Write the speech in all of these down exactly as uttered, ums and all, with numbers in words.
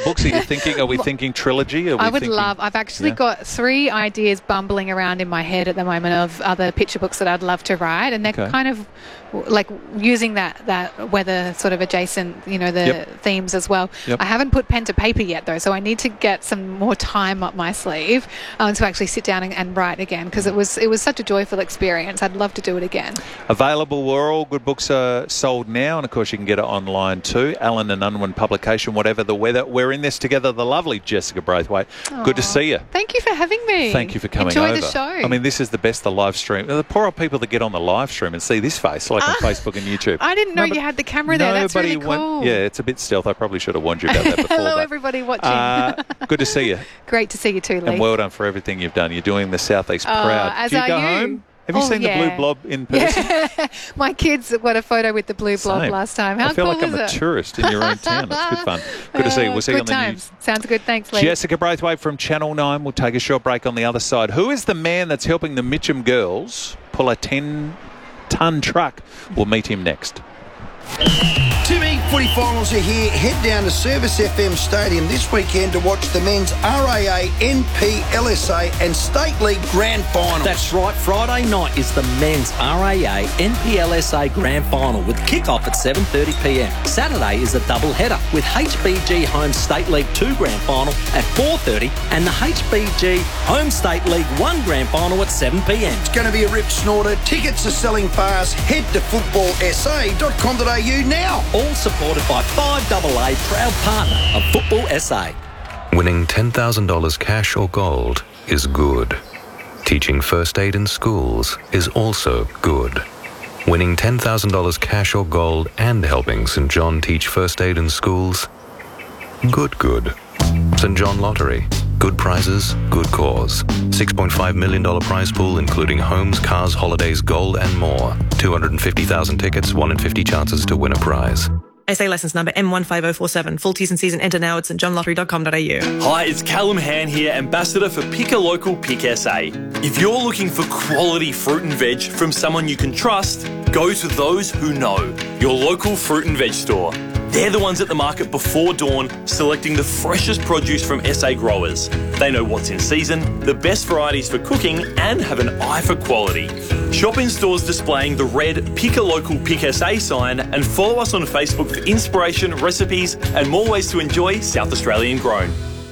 books? Are you thinking? Are we thinking trilogy? Are we I would thinking, love. I've actually yeah. got three ideas bumbling around in my head at the moment of other picture books that I'd love to write, and they're Okay. kind of like using that that weather sort of adjacent, you know, the Yep. themes as well. Yep. I haven't put pen to paper yet though, so I need to get some more time up my sleeve um, to actually sit down and, and write again, because it was it was such a joyful experience. I'd love to do it again. Available where all good books are sold now, and of course you can get it online too. Allen and Unwin publication, whatever the weather. We're in this together. The lovely Jessica Braithwaite. Good to Aw. see you. Thank you for having me. Thank you for coming Enjoy over. the show. I mean, this is the best, the live stream. The poor old people that get on the live stream and see this face, like on Facebook and YouTube. I didn't know No, you but had the camera there. That's really nobody cool. went- yeah, it's a bit stealth. I probably should have warned you about that before. Hello, but, everybody watching. Uh, good to see you. Great to see you too, Lee. And well done for everything you've done. You're doing the Southeast Oh, proud. as Do you are go you. home? Have you Oh, seen the yeah. blue blob in person? Yeah. My kids got a photo with the blue blob Same. last time. How I feel cool like I'm is a it? tourist in your own town. It's good fun. Good to see you. We'll see you good on the times. news. Sounds good. Thanks, Lee. Jessica Braithwaite from Channel nine. We'll take a short break on the other side. Who is the man that's helping the Mitcham girls pull a ten-ton truck? We'll meet him next. Two big footy finals are here. Head down to Service F M Stadium this weekend to watch the men's R A A, N P L S A and State League Grand Final. That's right, Friday night is the men's R A A N P L S A Grand Final with kick-off at seven thirty p m. Saturday is a double-header with H B G Home State League two Grand Final at four thirty and the H B G Home State League one Grand Final at seven p m. It's going to be a rip snorter. Tickets are selling fast. Head to football s a dot com dot a u now. All supported by five A A, proud partner of Football S A. Winning ten thousand dollars cash or gold is good. Teaching first aid in schools is also good. Winning ten thousand dollars cash or gold and helping Saint John teach first aid in schools? Good, good. Saint John Lottery. Good prizes, good cause. six point five million dollars prize pool including homes, cars, holidays, gold and more. two hundred fifty thousand tickets, one in fifty chances to win a prize. S A licence number M one five zero four seven. Full T's and C's and enter now at st john lottery dot com dot a u. Hi, it's Callum Han here, Ambassador for Pick a Local Pick S A. If you're looking for quality fruit and veg from someone you can trust, go to those who know, your local fruit and veg store. They're the ones at the market before dawn, selecting the freshest produce from S A growers. They know what's in season, the best varieties for cooking, and have an eye for quality. Shop in stores displaying the red Pick a Local Pick S A sign and follow us on Facebook for inspiration, recipes, and more ways to enjoy South Australian grown.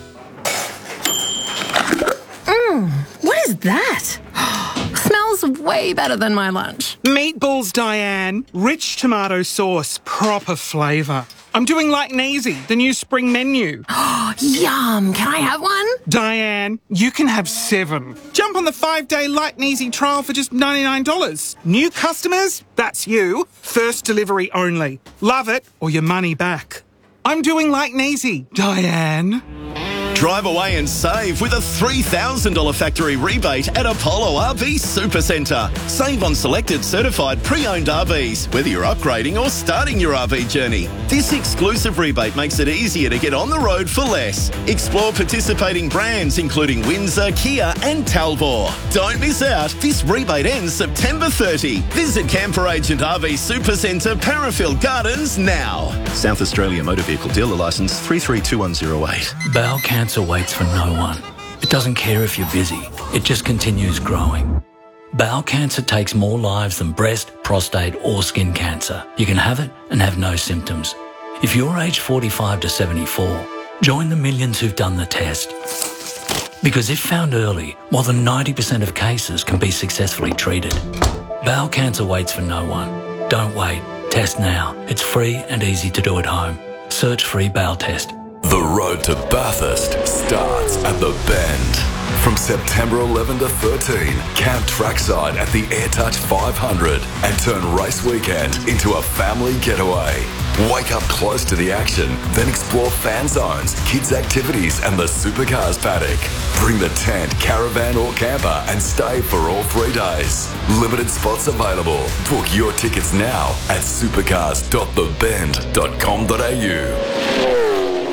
Mmm, what is that? Smells way better than my lunch. Meatballs, Diane. Rich tomato sauce, proper flavour. I'm doing like Neasy, the new spring menu. Yum, can I have one? Diane, you can have seven. Jump on the five-day Light and Easy trial for just ninety-nine dollars. New customers? That's you. First delivery only. Love it or your money back. I'm doing like Neasy, Diane. Drive away and save with a three thousand dollars factory rebate at Apollo R V Supercentre. Save on selected certified pre-owned R Vs, whether you're upgrading or starting your R V journey. This exclusive rebate makes it easier to get on the road for less. Explore participating brands including Windsor, Kia and Talbot. Don't miss out. This rebate ends September thirtieth. Visit Camper Agent R V Supercentre, Parafield Gardens now. South Australia Motor Vehicle Dealer Licence three three two one zero eight. Bowel cancer waits for no one. It doesn't care if you're busy. It just continues growing. Bowel cancer takes more lives than breast, prostate or skin cancer. You can have it and have no symptoms. If you're aged forty-five to seventy-four, join the millions who've done the test. Because if found early, more than ninety percent of cases can be successfully treated. Bowel cancer waits for no one. Don't wait. Test now. It's free and easy to do at home. Search free bowel test. The road to Bathurst starts at the Bend. From September eleventh to thirteenth, camp trackside at the AirTouch five hundred and turn race weekend into a family getaway. Wake up close to the action, then explore fan zones, kids' activities and the supercars paddock. Bring the tent, caravan or camper and stay for all three days. Limited spots available. Book your tickets now at supercars dot the bend dot com dot a u.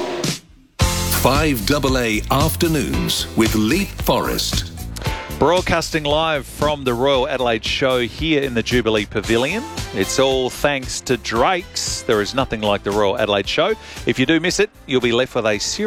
five A A Afternoons with Leap Forest. Broadcasting live from the Royal Adelaide Show here in the Jubilee Pavilion. It's all thanks to Drake's. There is nothing like the Royal Adelaide Show. If you do miss it, you'll be left with a serious